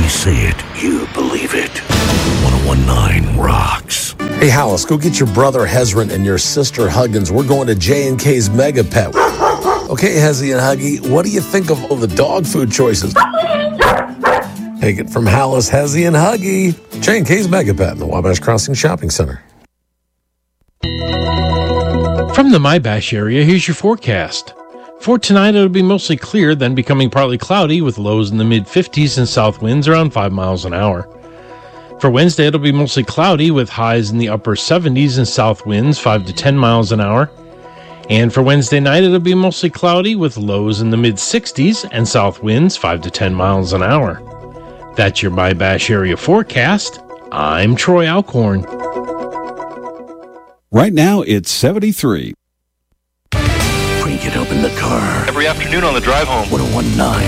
say it, you believe it. 101.9 rocks. Hey, Hollis, go get your brother Hezron and your sister Huggins. We're going to J&K's Mega Pet. Okay, Hezzy and Huggy, what do you think of all the dog food choices? Take it from Hollis, Hezzy, and Huggy. J&K's Mega Pet in the Wabash Crossing Shopping Center. From the Mybash area, here's your forecast. For tonight, it'll be mostly clear, then becoming partly cloudy with lows in the mid-50s and south winds around 5 miles an hour. For Wednesday, it'll be mostly cloudy with highs in the upper 70s and south winds 5 to 10 miles an hour. And for Wednesday night, it'll be mostly cloudy with lows in the mid-60s and south winds 5 to 10 miles an hour. That's your Mybash area forecast. I'm Troy Alcorn. Right now, it's 73. Crank it up in the car. Every afternoon on the drive home. 101.9